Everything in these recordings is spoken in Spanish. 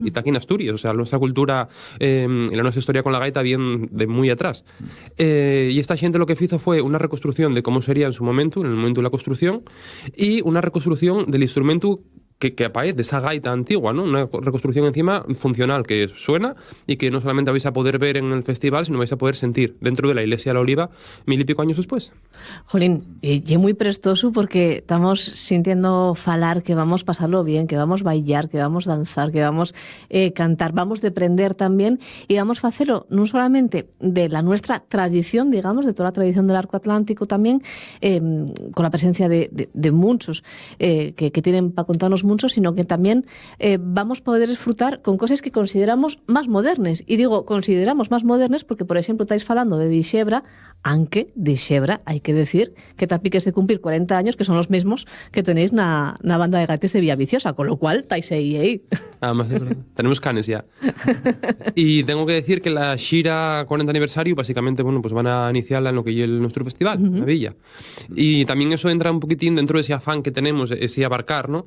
y está aquí en Asturias, o sea, nuestra cultura y la nuestra historia con la gaita viene de muy atrás. Y esta gente lo que hizo fue una reconstrucción de cómo sería en su momento, en el momento de la construcción, y una reconstrucción del instrumento que aparece de esa gaita antigua, ¿no? Una reconstrucción encima funcional que suena y que no solamente vais a poder ver en el festival, sino vais a poder sentir dentro de la iglesia de la Oliva 1000 y pico años después. Jolín, y muy prestoso porque estamos sintiendo falar que vamos a pasarlo bien, que vamos a bailar, que vamos a danzar, que vamos a cantar, vamos a aprender también y vamos a hacerlo no solamente de la nuestra tradición, digamos, de toda la tradición del arco atlántico también, con la presencia de muchos que tienen para contarnos mucho, sino que también vamos a poder disfrutar con cosas que consideramos más modernes. Y digo, consideramos más modernes porque, por ejemplo, estáis hablando de Dixebra, aunque Dixebra, hay que decir que tapiques de cumplir 40 años, que son los mismos que tenéis na banda de gaites de Villaviciosa, con lo cual estáis ahí. Además, tenemos canes ya. Y tengo que decir que la Xira 40 aniversario, básicamente, bueno, pues van a iniciarla en lo que es nuestro festival, en la Villa. Y también eso entra un poquitín dentro de ese afán que tenemos, ese abarcar, ¿no?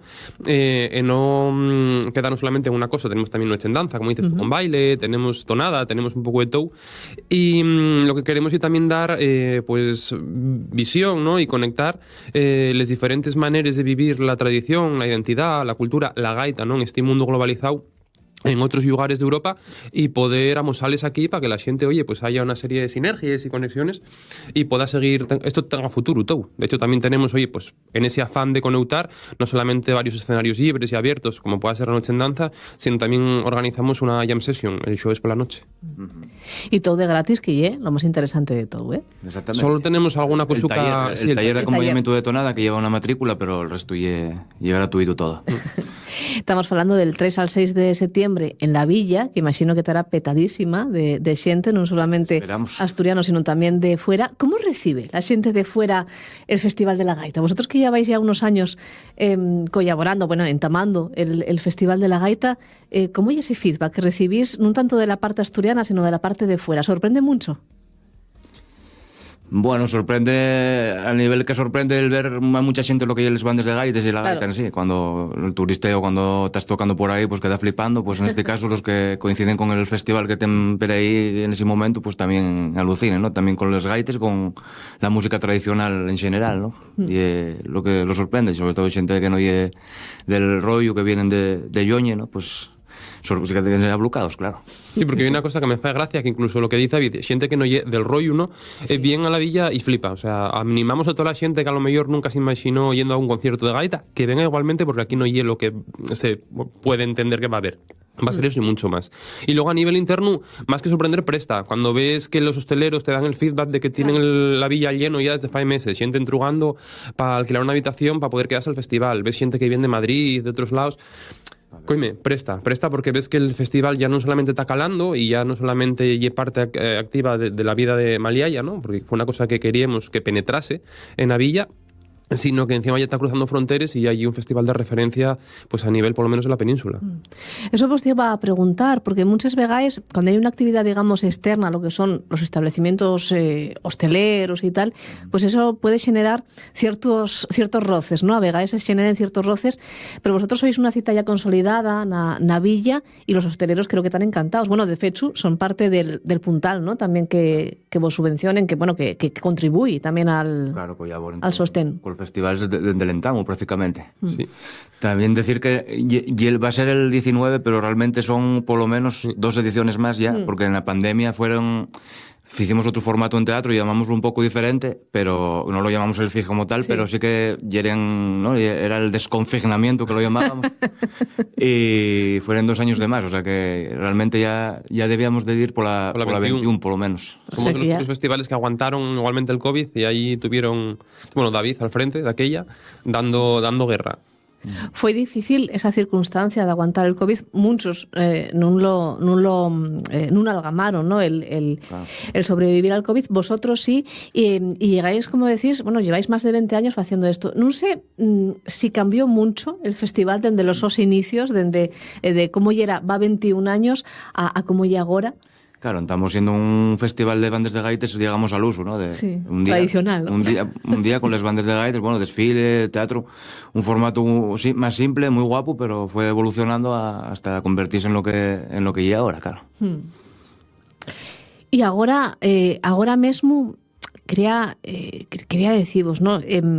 No quedarnos solamente en una cosa, tenemos también nuestra danza, como dices, con baile, tenemos tonada, tenemos un poco de todo. Y lo que queremos es también dar, pues, visión, ¿no? Y conectar las diferentes maneras de vivir la tradición, la identidad, la cultura, la gaita, ¿no? En este mundo globalizado en otros lugares de Europa y poder amosarles aquí para que la gente, oye, pues haya una serie de sinergias y conexiones y pueda seguir, esto tenga futuro todo. De hecho, también tenemos, oye, pues en ese afán de conectar, no solamente varios escenarios libres y abiertos, como pueda ser la noche en danza, sino también organizamos una jam session el jueves por la noche. Y todo de gratis, que es lo más interesante de todo, ¿eh? Exactamente. Solo tenemos alguna cosuca... El taller de acompañamiento de tonada que lleva una matrícula, pero el resto llega gratuito todo. Estamos hablando del 3 al 6 de septiembre en la Villa, que imagino que estará petadísima de xente, non solamente asturianos, sino también de fuera. ¿Cómo recibe la xente de fuera el Festival de la Gaita? Vosotros que lleváis ya unos años colaborando, bueno, entamando el Festival de la Gaita, ¿cómo es ese feedback que recibís, no tanto de la parte asturiana, sino de la parte de fuera? ¿Sorprende mucho? Bueno, sorprende al nivel que sorprende el ver a mucha gente lo que les bandas de gaites y la gaita en sí. Cuando el turisteo, cuando estás tocando por ahí, pues queda flipando. Pues en este caso los que coinciden con el festival que ten per ahí en ese momento, pues también alucinen, ¿no? También con los gaites, con la música tradicional en general, ¿no? Y lo que lo sorprende, sobre todo gente que no oye del rollo, que vienen de Yoñe, ¿no? Pues que deben ser ablucados, claro. Sí, porque hay una cosa que me hace gracia, que incluso lo que dice David, gente que no lle del rollo, ¿no? Sí. Bien a la Villa y flipa. O sea, animamos a toda la gente que a lo mejor nunca se imaginó yendo a un concierto de gaita, que venga igualmente, porque aquí no lle lo que se puede entender que va a haber. Va a ser eso y mucho más. Y luego a nivel interno, más que sorprender, presta. Cuando ves que los hosteleros te dan el feedback de que tienen la Villa lleno ya desde 5 meses, gente entrugando para alquilar una habitación para poder quedarse al festival, ves gente que viene de Madrid, de otros lados. Coime, presta porque ves que el festival ya no solamente está calando y ya no solamente es parte activa de la vida de Maliaya, ¿no? Porque fue una cosa que queríamos que penetrase en la Villa, sino que encima ya está cruzando fronteras y hay un festival de referencia pues a nivel por lo menos de la península. Eso pues te iba a preguntar, porque muchas veces cuando hay una actividad, digamos, externa, lo que son los establecimientos hosteleros y tal, pues eso puede generar ciertos roces, ¿no? A veces se generan ciertos roces, pero vosotros sois una cita ya consolidada na Villa y los hosteleros creo que están encantados. Bueno, de fechu son parte del puntal, ¿no? También que vos subvencionen, que bueno, que contribuye también al sostén. El festival es del Entamo, prácticamente. Sí. También decir que va a ser el 19, pero realmente son por lo menos 2 ediciones más ya, porque en la pandemia hicimos otro formato en teatro y llamámoslo un poco diferente, pero no lo llamamos el FIG como tal, pero sí que ¿no? Era el desconfinamiento que lo llamábamos. Y fueron 2 años de más, o sea que realmente ya debíamos de ir por la 21 por lo menos. Somos de los pocos festivales que aguantaron igualmente el COVID y ahí tuvieron, bueno, David al frente de aquella, dando guerra. Fue difícil esa circunstancia de aguantar el COVID. Muchos no algamaron, ¿no? El sobrevivir al COVID. Vosotros sí, y llegáis, como decís, bueno, lleváis más de 20 años haciendo esto. No sé si cambió mucho el festival desde los inicios, de cómo ya era, va 21 años, a cómo ya ahora. Claro, estamos siendo un festival de bandas de gaites, digamos, al uso, ¿no? Sí, tradicional, ¿no? Un día con las bandas de gaites, bueno, desfile, teatro, un formato más simple, muy guapo, pero fue evolucionando hasta convertirse en lo que ya ahora, claro. E agora mesmo quería deciros, ¿no?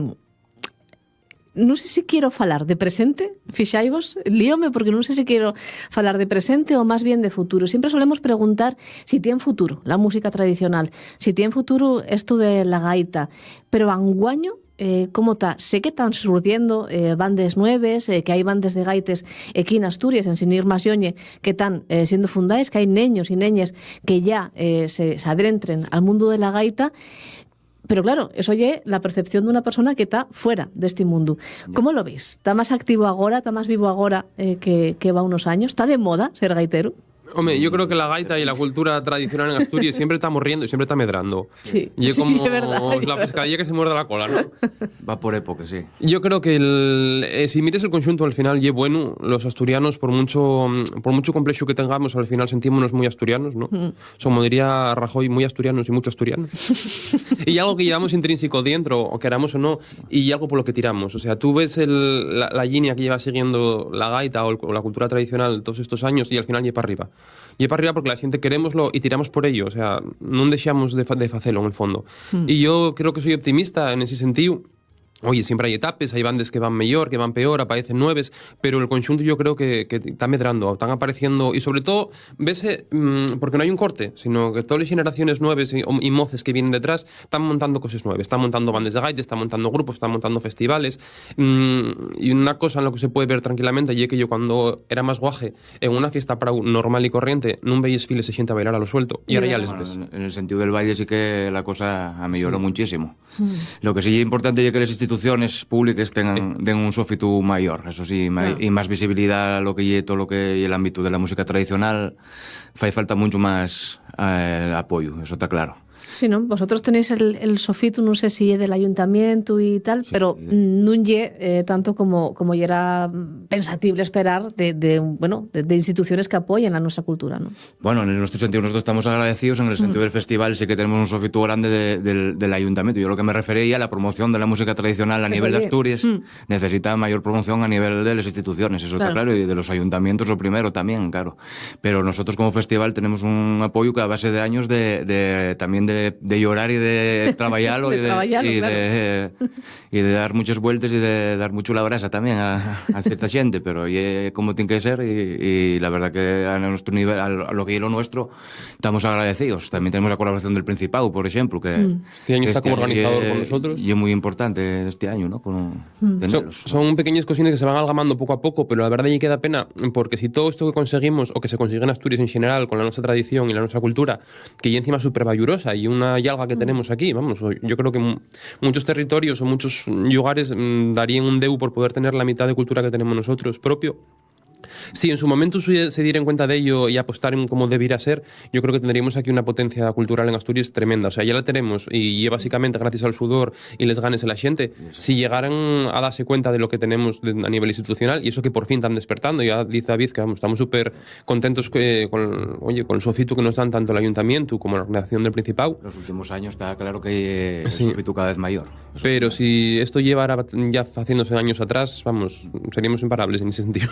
Non sei se quero falar de presente, fixaivos, líome porque non sei se quero falar de presente ou máis bien de futuro. Sempre solemos preguntar si tiene futuro la música tradicional, si tiene futuro esto de la gaita, pero anguaño, como está? Sé que están surgiendo bandes nueves, que hai bandes de gaites aquí en Asturias, en Sinir Masioñe, que están siendo fundadas, que hai neños e neñas que ya se adentren al mundo de la gaita. Pero claro, eso es la percepción de una persona que está fuera de este mundo. ¿Cómo lo veis? ¿Está más activo ahora, está más vivo ahora que va unos años? ¿Está de moda ser gaitero? Hombre, yo creo que la gaita y la cultura tradicional en Asturias siempre está morriendo y siempre está medrando. Sí, y es como sí, verdad, la pescadilla que se muerde la cola, ¿no? Va por época, sí. Yo creo que si mires el conjunto al final, y bueno, los asturianos, por mucho complejo que tengamos, al final sentímonos muy asturianos, ¿no? Como diría Rajoy, muy asturianos y mucho asturianos. Y algo que llevamos intrínseco dentro, o queramos o no, y algo por lo que tiramos. O sea, tú ves la línea que lleva siguiendo la gaita o la cultura tradicional todos estos años y al final lleva para arriba. Y para arriba porque la xente querémoslo e tiramos por ello, o sea, non deixamos de facelo en el fondo. E yo creo que soy optimista en ese sentido. Oye, siempre hay etapas, hay bandas que van mejor, que van peor, aparecen nueves, pero el conjunto yo creo que está medrando, están apareciendo, y sobre todo, vese, porque no hay un corte, sino que todas las generaciones nuevas y moces que vienen detrás están montando cosas nuevas, están montando bandas de gaita, están montando grupos, están montando festivales, y una cosa en lo que se puede ver tranquilamente, y es que yo cuando era más guaje, en una fiesta para normal y corriente, no veis files de gente a bailar a lo suelto, y ahora ya les ves. En el sentido del baile sí que la cosa ha mejorado muchísimo. Lo que sí es importante es que las instituciones públicas den un sófitu mayor, eso sí, y más visibilidad a lo que es todo lo que es el ámbito de la música tradicional. Fai falta mucho más apoyo, eso está claro. Sí, ¿no? Vosotros tenéis el sofito, no sé si es del ayuntamiento y tal, sí, pero no es tanto como era pensatible esperar de instituciones que apoyen a nuestra cultura, ¿no? Bueno, en nuestro sentido nosotros estamos agradecidos, en el sentido del festival sí que tenemos un sofito grande del ayuntamiento. Yo lo que me refería a la promoción de la música tradicional a nivel de Asturias necesita mayor promoción a nivel de las instituciones, eso está claro, y de los ayuntamientos lo primero también, claro. Pero nosotros como festival tenemos un apoyo que a base de años también de llorar y de trabajarlo y de dar muchas vueltas y de dar mucho la brasa también a cierta gente, pero como tiene que ser y la verdad que a nuestro nivel, a lo que es lo nuestro, estamos agradecidos. También tenemos la colaboración del Principado, por ejemplo, que este año está como organizador con nosotros. Y es muy importante este año, ¿no? Son pequeñas cositas que se van amalgamando poco a poco, pero la verdad ya queda pena, porque si todo esto que conseguimos, o que se consigue en Asturias en general, con la nuestra tradición y la nuestra cultura, que ya encima es súper vallurosa y una yalga que tenemos aquí, vamos, yo creo que muchos territorios o muchos lugares darían un deu por poder tener la mitad de cultura que tenemos nosotros propio. Si en su momento se dieran cuenta de ello y apostar en cómo debiera ser, yo creo que tendríamos aquí una potencia cultural en Asturias tremenda. O sea, ya la tenemos y básicamente gracias al sudor y les ganes de la gente. Si llegaran a darse cuenta de lo que tenemos a nivel institucional y eso que por fin están despertando, ya dice David que vamos, estamos súper contentos con el sofito que nos dan tanto el ayuntamiento como la organización del Principado. Los últimos años está claro que el sofito cada vez mayor. Pero si esto llevara ya haciéndose años atrás, vamos, seríamos imparables en ese sentido.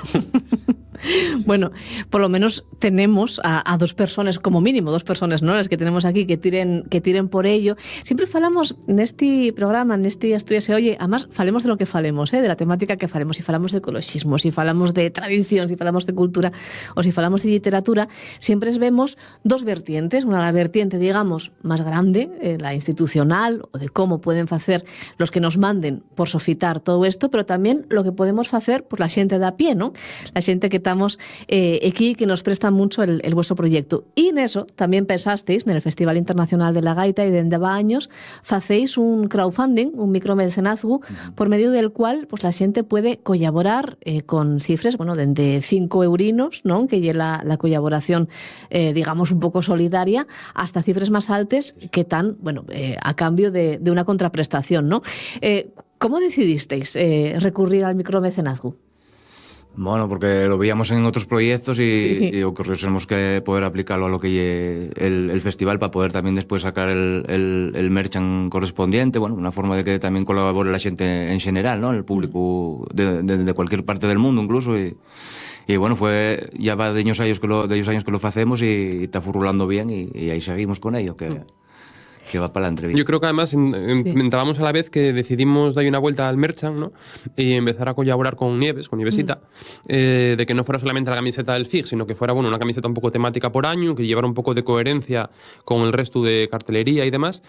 Bueno, por lo menos tenemos a dos personas, como mínimo, dos personas, ¿no? Las que tenemos aquí que tiren por ello. Siempre falamos en este programa, en este Asturias se oye, además falemos de lo que falemos, de la temática que falemos, si falamos de ecologismo, si falamos de tradición, si falamos de cultura o si falamos de literatura, siempre vemos dos vertientes, una la vertiente, digamos, más grande, la institucional, o de cómo pueden hacer los que nos manden por sofitar todo esto, pero también lo que podemos hacer por la xente de a pie, ¿no? La xente que estamos aquí, que nos presta mucho el vuestro proyecto. Y en eso también pensasteis, en el Festival Internacional de la Gaita, y desde años facéis un crowdfunding, un micromecenazgo, por medio del cual pues la xente puede colaborar con cifras, bueno, desde 5 eurinos, ¿no? Que es la colaboración, digamos, un poco solidaria, hasta cifras más altas que están, bueno, a cambio de una contraprestación, ¿no? ¿Cómo decidisteis recurrir al micromecenazgo? Bueno, porque lo veíamos en otros proyectos y ocurrió que poder aplicarlo a lo que lle el festival para poder también después sacar el merchan correspondiente, bueno, una forma de que también colabore la gente en general, ¿no? El público de cualquier parte del mundo incluso y bueno, ya va de ellos años que lo hacemos y está furulando bien y ahí seguimos con ello, que va para la entrevista. Yo creo que además comentábamos a la vez que decidimos dar una vuelta al merchant, ¿no? Y empezar a colaborar con Nievesita, de que no fuera solamente la camiseta del FIG, sino que fuera una camiseta un poco temática por año, que llevara un poco de coherencia con el resto de cartelería y demás,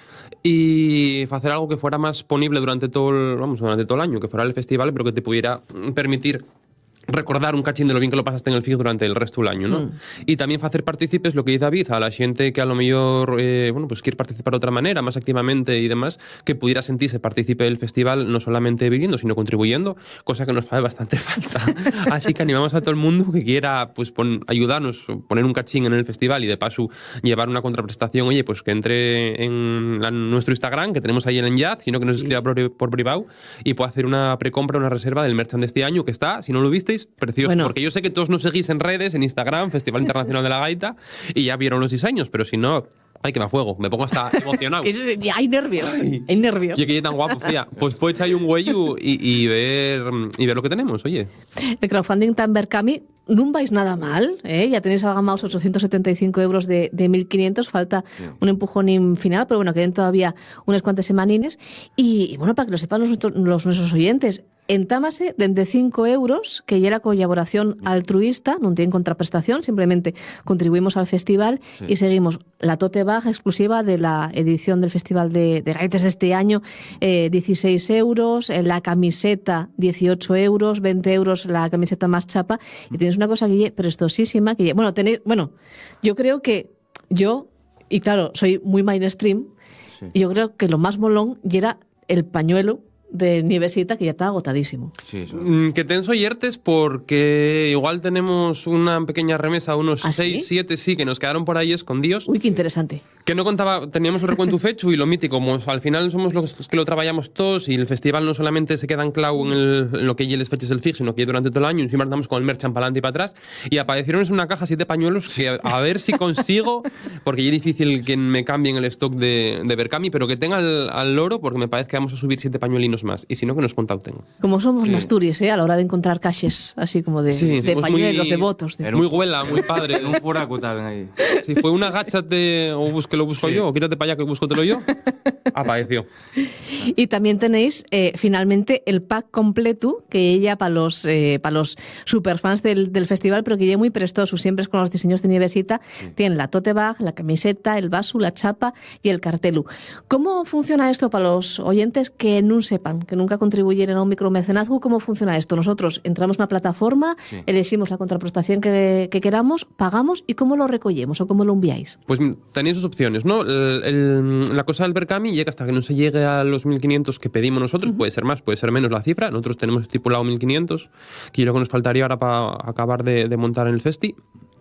y hacer algo que fuera más ponible durante todo el año, que fuera el festival, pero que te pudiera permitir recordar un cachín de lo bien que lo pasaste en el FIG durante el resto del año, ¿no? Y también hacer partícipes, lo que dice David, a la gente que a lo mejor pues quiere participar de otra manera, más activamente y demás, que pudiera sentirse partícipe del festival, no solamente viviendo, sino contribuyendo, cosa que nos hace bastante falta. Así que animamos a todo el mundo que quiera pues ayudarnos, poner un cachín en el festival y de paso llevar una contraprestación, oye, pues que entre en nuestro Instagram, que tenemos ahí el enlace, sino que nos escriba por privado y pueda hacer una precompra, una reserva del merchan de este año, que está, si no lo viste, precioso, bueno, porque yo sé que todos nos seguís en redes, en Instagram, Festival Internacional de la Gaita, y ya vieron los diseños, pero si no, ay, que me fuego, me pongo hasta emocionado. Hay nervios, hay nervios. Y que tan guapo, fía. Pues puedes echar un huello y ver lo que tenemos, oye. El crowdfunding tan Berkami, no vais nada mal, ¿eh? Ya tenéis algamaos 875 euros de 1.500, falta un empujón final, pero bueno, queden todavía unas cuantas semanines. Y bueno, para que lo sepan nuestros oyentes, entámase desde 5 euros, que ya la colaboración altruista, no tiene contraprestación, simplemente contribuimos al festival y seguimos la tote bag exclusiva de la edición del Festival de Gaites de este año, 16 euros, la camiseta 18 euros, 20 euros la camiseta más chapa, y tenéis una cosa que prestosísima, que yo creo que y claro, soy muy mainstream, y yo creo que lo más molón era el pañuelo de Nievesita, que ya está agotadísimo. Sí, eso. Que tenso yertes porque igual tenemos una pequeña remesa, unos 6, 7, sí, que nos quedaron por ahí escondidos. Uy, qué interesante. Que no contaba, teníamos un recuento fecho y lo mítico, como al final somos los que lo trabajamos todos y el festival no solamente se queda anclado en lo que ya les fechas del FIG, sino que durante todo el año y encima andamos con el merchan para adelante y para atrás y aparecieron en una caja 7 pañuelos que a ver si consigo, porque ya es difícil que me cambien el stock de Berkami, pero que tenga al loro, porque me parece que vamos a subir 7 pañuelinos más y si no, que nos contauten. Como somos en Asturias, a la hora de encontrar caches así como de pañuelos, de votos. Muy huela, muy padre. En un furaco también ahí. Si fue una gáchate o que lo busco yo, o quítate para allá que búscotelo yo, apareció. Y también tenéis finalmente el pack completo, que ella para los superfans del festival, pero que ya muy prestoso, siempre es con los diseños de Nievesita, tienen la tote bag, la camiseta, el vaso, la chapa y el cartelu. ¿Cómo funciona esto para los oyentes que no sepan, que nunca contribuyeron a un micromecenazgo? ¿Cómo funciona esto? Nosotros entramos en una plataforma, elegimos la contraprestación que queramos, pagamos, ¿y cómo lo recogemos o cómo lo enviáis? Pues tenéis dos opciones, ¿no? La cosa del Berkami llega hasta que no se llegue a los 1.500 que pedimos nosotros, puede ser más, puede ser menos la cifra, nosotros tenemos estipulado 1.500, que es lo que nos faltaría ahora para acabar de montar en el festi.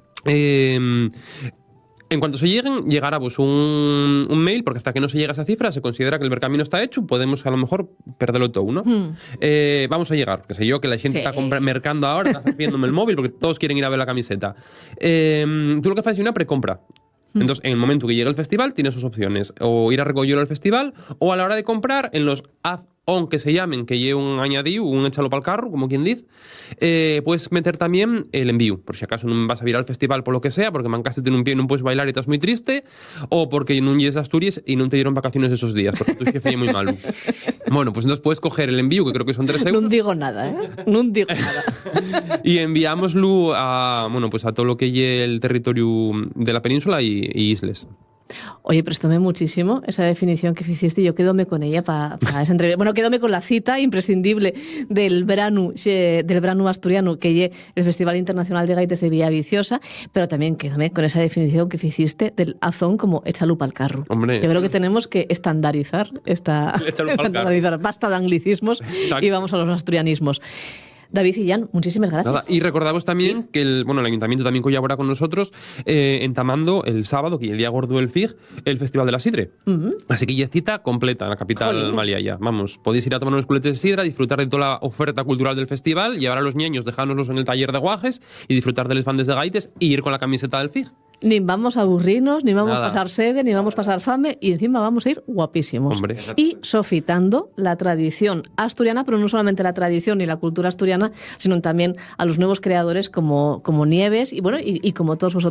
En cuanto se lleguen, llegará pues un mail, porque hasta que no se llega a esa cifra se considera que el Berkami no está hecho, podemos a lo mejor perderlo todo, ¿no? Vamos a llegar, que sé yo, que la gente está mercando ahora, está viéndome el móvil, porque todos quieren ir a ver la camiseta. Tú lo que haces es una precompra. Entonces, en el momento que llegue el festival, tienes dos opciones. O ir a recogerlo al festival, o a la hora de comprar, en los add-on que se llamen, que lleve un añadido, un échalo para el carro, como quien dice, puedes meter también el envío. Por si acaso no vas a ir al festival por lo que sea, porque mancaste en un pie y no puedes bailar y estás muy triste, o porque no llegues a Asturias y no te dieron vacaciones esos días, porque tu jefe es muy malo. Bueno, pues entonces puedes coger el envío, que creo que son 3 euros. No digo nada, ¿eh? No digo nada. Y enviámoslo a todo lo que lleve el territorio de la península y isles. Oye, préstóme muchísimo esa definición que hiciste y yo quedóme con ella para esa entrevista. Bueno, quedóme con la cita imprescindible del verano asturiano, que es el Festival Internacional de Gaites de Villaviciosa, pero también quedóme con esa definición que hiciste del azón como échalo pa'l carro. Hombre. Yo creo que tenemos que estandarizar basta de anglicismos. Exacto. Y vamos a los asturianismos. David y Jan, muchísimas gracias. Nada, y recordamos también que el Ayuntamiento también colabora con nosotros entamando el sábado, que es el día gordo del FIG, el Festival de la Sidre. Así que ya es cita completa en la capital maliaya. Vamos, podéis ir a tomar unos culetes de sidra, disfrutar de toda la oferta cultural del festival, llevar a los niños, dejárnoslos en el taller de guajes y disfrutar de los bandes de gaites y ir con la camiseta del FIG. Ni vamos a aburrirnos, ni vamos Nada. a pasar sede, ni vamos a pasar fame, y encima vamos a ir guapísimos. Hombre. Y sofitando la tradición asturiana, pero no solamente la tradición y la cultura asturiana, sino también a los nuevos creadores como Nieves y como todos vosotros.